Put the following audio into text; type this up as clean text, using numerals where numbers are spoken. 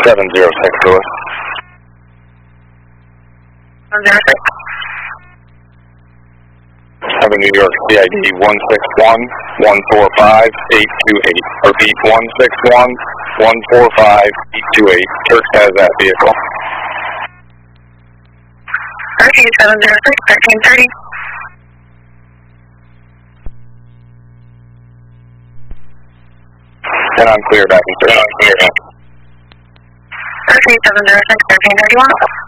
706 Lewis. 706. 7 New York CID 161-145-828. Repeat 161-145-828. Turks has that vehicle. RC 706, 1330. And I'm clear back in sir. RC 706, 1331.